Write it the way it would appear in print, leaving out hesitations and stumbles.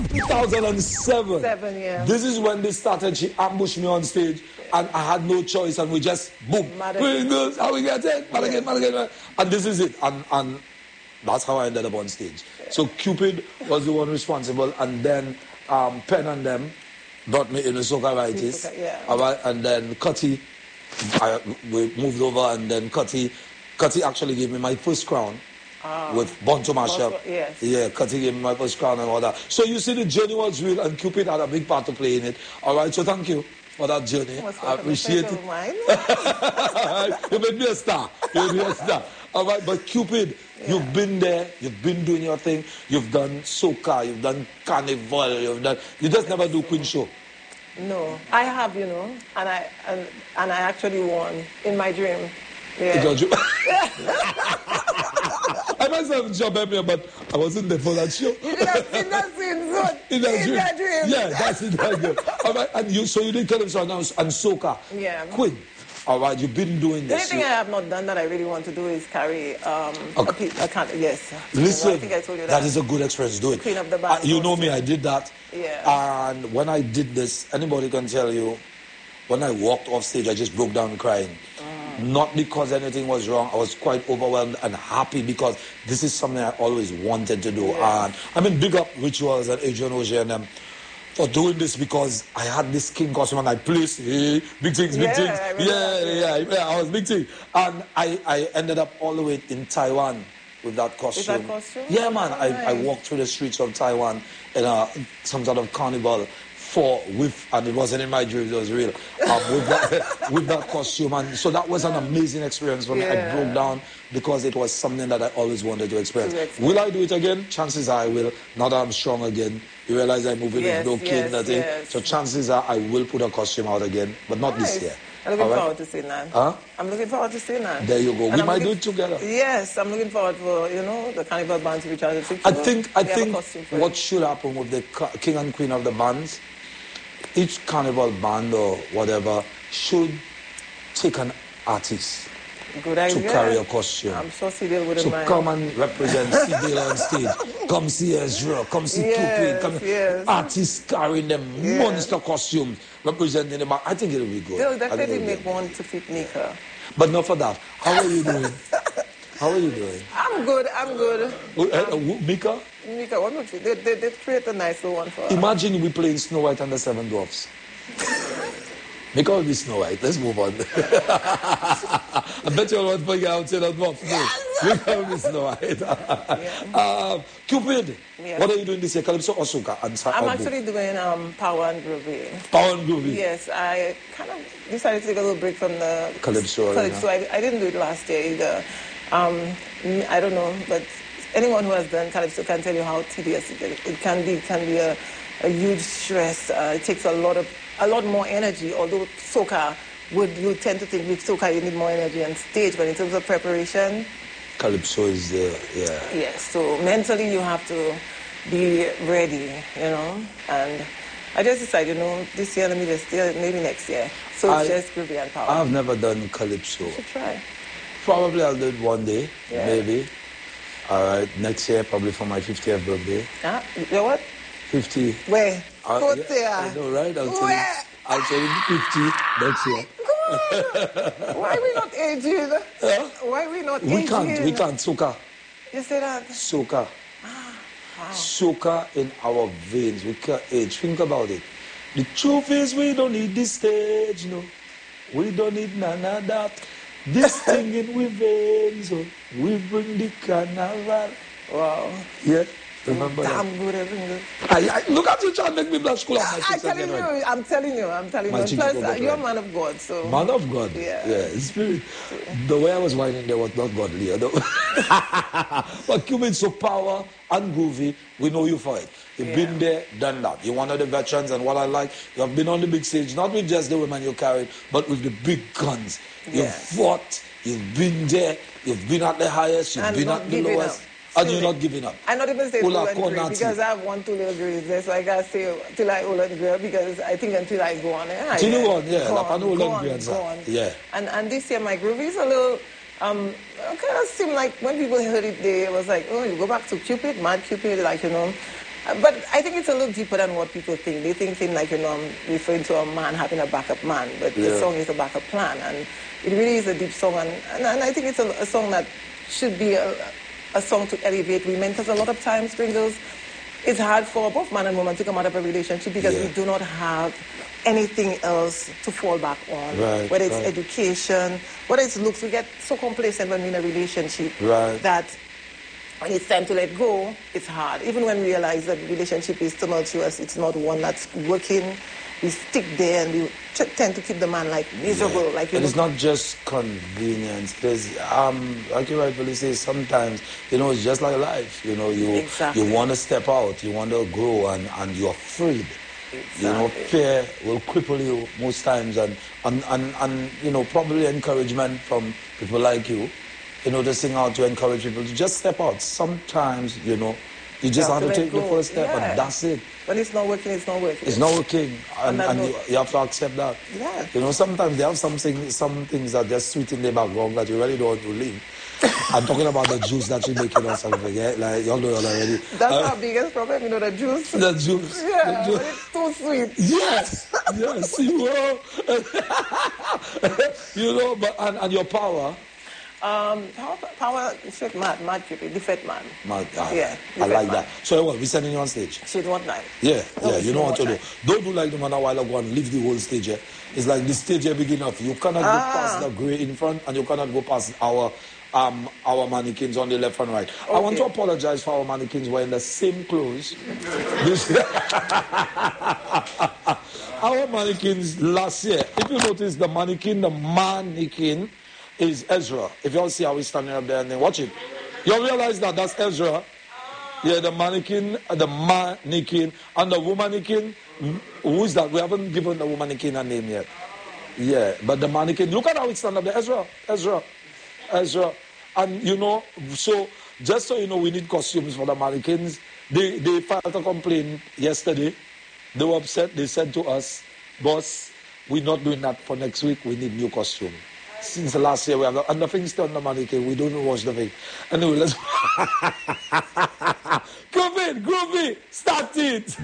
2007. Yeah. This is when they started. She ambushed me on stage, and I had no choice, and we just boom. Girls, how we get it? Man. And this is it. And that's how I ended up on stage. Yeah. So Cupid was the one responsible, and then Pen and them brought me in the soca writers. Yeah. And then Cutty, we moved over, and then Cutty actually gave me my first crown. With Born to Mash Up. Yes. Yeah, Cutty gave me my first crown and all that. So you see, the journey was real, and Cupid had a big part to play in it. All right, so thank you for that journey. I appreciate it. You made me a star. All right, but Cupid, you've been there, you've been doing your thing, you've done soca, you've done carnival, you just never do Queen Show. No, I have, and I actually won in my dream. Yeah. I must have job everywhere, but I wasn't there for that show. You did not in that scene, in that dream. Yeah, that's in that dream. All right, and you did Calypso and soca. Yeah. Queen. All right, you've been doing this. The only thing I have not done that I really want to do is carry yes. Listen, I think I told you that. That is a good experience. Do it. Queen of the Band. You know me, I did that. Yeah. And when I did this, anybody can tell you, when I walked off stage, I just broke down crying. Not because anything was wrong. I was quite overwhelmed and happy because this is something I always wanted to do. Yeah. And I mean, big up Rituals and Adrian Ogier and them for doing this, because I had this king costume and I placed big things. Yeah, I was big thing. And I ended up all the way in Taiwan with that costume. With that costume? Yeah, man. I walked through the streets of Taiwan in some sort of carnival. And it wasn't in my dreams, it was real, with that costume. And so that was an amazing experience for me. I broke down because it was something that I always wanted to experience. Will I do it again? Chances are I will. Now that I'm strong again, you realize I'm moving with no kid, nothing. So chances are I will put a costume out again, but not this year. I'm looking forward to seeing that. Huh? I'm looking forward to seeing that. There you go. We might do it together. Yes, I'm looking forward for, the carnival band to reach out. I think what should happen with the king and queen of the bands, each carnival band or whatever should take an artist to carry a costume. I'm sure Cedil wouldn't mind. So come and represent Cedil on stage. Come see Ezra. Come see Cupid. Artists carrying them monster costumes, representing them. I think it'll be good. They'll definitely make one to fit Nika. But not for that. How are you doing? How are you doing? I'm good. Mika? Mika, what would you? They create a nice one for us. Imagine we playing Snow White and the Seven Dwarfs. Mika will be Snow White. Let's move on. I bet you all want to forget out to the dwarf. Mika will be Snow White. Cupid, what are you doing this year? Calypso or soca? I'm actually doing Power and Groovy. Power and Groovy? Yes, I kind of decided to take a little break from the Calypso. I didn't do it last year either. I don't know, but anyone who has done Calypso can tell you how tedious it can be. It can be a huge stress. It takes a lot more energy, although soca, you tend to think with soca you need more energy on stage, but in terms of preparation, Calypso is Yes, so mentally you have to be ready, and I just decided, this year, let me just maybe next year. So it's just Groovy and Power. I've never done Calypso. You should try. Probably I'll do it one day, maybe. All right, next year, probably for my 50th birthday. Your what? 50. Where? I know, right? I'll tell you 50 next year. God. Why are we not aging? Huh? Why are we not aging? We can't. Soca. You say that? Soca. Wow. Soca in our veins. We can't age. Think about it. The truth is we don't need this stage, We don't need none of that. This thing in we veins, we bring the carnival. Wow. Yeah, remember damn that? Good, everything good. Look at you trying to make me blush. I'm telling you. Plus, you're a man of God, so. Man of God? Yeah. Spirit. The way I was whining there was not godly, But Cupid, so Power and Groovy, we know you for it. You've been there, done that. You're one of the veterans, and what I like, you have been on the big stage, not with just the women you carried, but with the big guns. You've fought, you've been there, you've been at the highest, you've been at the lowest. And you're not giving up. I'm not even saying old and grey because I have 1, 2 little grays there, so I gotta stay till I old and grey because I think until I go on. Till you go on, like an old and grey. Yeah. And this year my groovy is a little, kind of seemed like when people heard it, they was like, oh, you go back to Cupid, Mad Cupid, But I think it's a little deeper than what people think. They think like, I'm referring to a man having a backup man, but the song is a backup plan, and it really is a deep song, and I think it's a song that should be a song to elevate women, because a lot of times, Gringos, it's hard for both man and woman to come out of a relationship because we do not have anything else to fall back on. Right, whether it's education, whether it's looks. We get so complacent when we're in a relationship that when it's time to let go, it's hard. Even when we realize that the relationship is tumultuous, it's not one that's working, we stick there and we tend to keep the man like miserable. Like and it's not just convenience. There's, like you rightfully say, sometimes, it's just like life. You want to step out, you want to grow, and you're afraid. Exactly. Fear will cripple you most times, and probably encouragement from people like you, to sing out to encourage people to just step out. Sometimes, you just have to take the first step, and that's it. When it's not working, it's not working. It's not working, and you have to accept that. Yeah. Sometimes they have some things that just sweet in the background that you really don't want to leave. I'm talking about the juice that you're making or something, like y'all know it already. That's our biggest problem, the juice. The juice. Yeah, the juice. It's too sweet. Yes, but and your power. Power, Fat Mad Cupid, the Fat Man. I like that. So what, we sending you on stage? She'd want that. Yeah, you know what to do. Don't do like the man a while ago and leave the whole stage here. It's like the stage here big enough. You cannot go past the grey in front, and you cannot go past our mannequins on the left and right. Okay. I want to apologize for our mannequins wearing the same clothes. Our mannequins last year, if you notice, the mannequin is Ezra. If you all see how he's standing up there and then watch it, you'll realize that that's Ezra. Yeah, the mannequin, and the womannequin. Who is that? We haven't given the womannequin a name yet. Yeah, but the mannequin, look at how it stands up there. Ezra. And so just so you know, we need costumes for the mannequins. They filed a complaint yesterday. They were upset. They said to us, boss, we're not doing that for next week. We need new costume. Since the last year, we have and the thing's still on the mannequin. We don't wash the thing. Anyway, let's... Groovy, start it.